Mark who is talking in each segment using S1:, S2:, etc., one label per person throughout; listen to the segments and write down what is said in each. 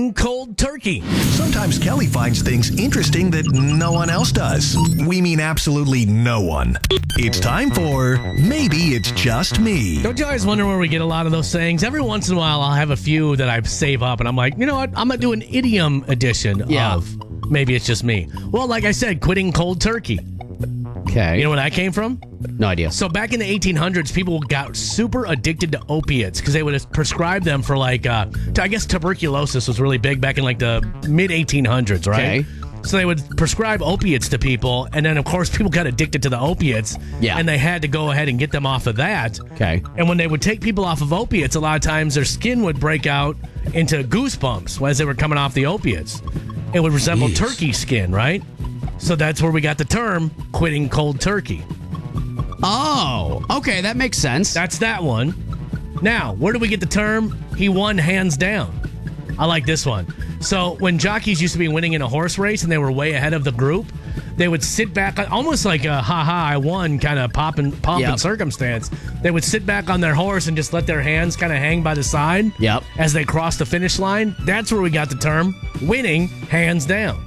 S1: Quitting cold turkey.
S2: Sometimes Kelly finds things interesting that no one else does. We mean absolutely no one. It's time for Maybe It's Just Me.
S1: Don't you always wonder where we get a lot of those sayings? Every once in a while, I'll have a few that I save up, and I'm like, you know what? I'm going to do an idiom edition of Maybe It's Just Me. Well, like I said, quitting cold turkey.
S3: Okay.
S1: You know where that came from?
S3: No idea.
S1: So back in the 1800s, people got super addicted to opiates because they would prescribe them for I guess tuberculosis was really big back in like the mid 1800s, right?
S3: Okay.
S1: So they would prescribe opiates to people, and then of course people got addicted to the opiates, and they had to go ahead and get them off of that.
S3: Okay.
S1: And when they would take people off of opiates, a lot of times their skin would break out into goosebumps as they were coming off the opiates. It would resemble turkey skin, right? So that's where we got the term quitting cold turkey.
S3: Oh, okay, that makes sense.
S1: That's that one. Now, where do we get the term he won hands down? I like this one. So when jockeys used to be winning in a horse race and they were way ahead of the group, they would sit back, almost like a ha-ha, I won kind of pomp and circumstance. They would sit back on their horse and just let their hands kind of hang by the side as they crossed the finish line. That's where we got the term winning hands down.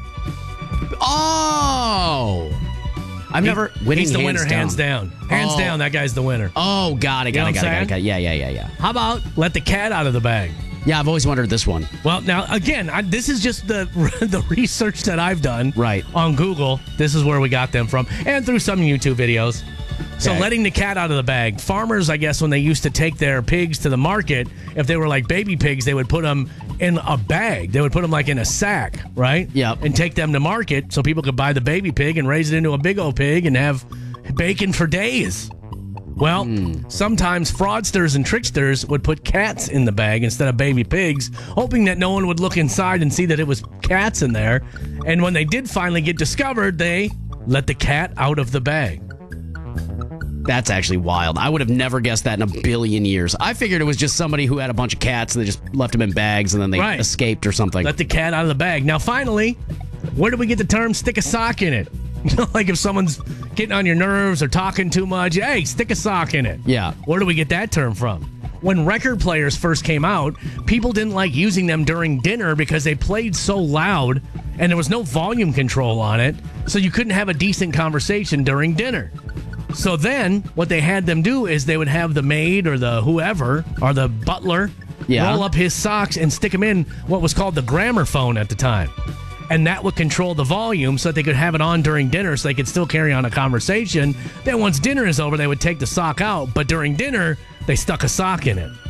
S3: Oh! I've never winning.
S1: He's the winner, hands down. Hands down, that guy's the winner.
S3: Oh, got it. Yeah.
S1: How about let the cat out of the bag?
S3: Yeah, I've always wondered this one.
S1: Well, now, again, this is just the research that I've done on Google. This is where we got them from, and through some YouTube videos. So letting the cat out of the bag. Farmers, I guess, when they used to take their pigs to the market, if they were like baby pigs, they would put them in a bag. They would put them like in a sack, right?
S3: Yep.
S1: And take them to market so people could buy the baby pig and raise it into a big old pig and have bacon for days. Well, sometimes fraudsters and tricksters would put cats in the bag instead of baby pigs, hoping that no one would look inside and see that it was cats in there. And when they did finally get discovered, they let the cat out of the bag.
S3: That's actually wild. I would have never guessed that in a billion years. I figured it was just somebody who had a bunch of cats and they just left them in bags and then they escaped or something.
S1: Let the cat out of the bag. Now, finally, where do we get the term stick a sock in it? You know, like if someone's getting on your nerves or talking too much, hey, stick a sock in it.
S3: Yeah.
S1: Where do we get that term from? When record players first came out, people didn't like using them during dinner because they played so loud and there was no volume control on it, so you couldn't have a decent conversation during dinner. So then what they had them do is they would have the maid or the whoever or the butler roll up his socks and stick them in what was called the gramophone at the time. And that would control the volume so that they could have it on during dinner so they could still carry on a conversation. Then once dinner is over, they would take the sock out. But during dinner, they stuck a sock in it.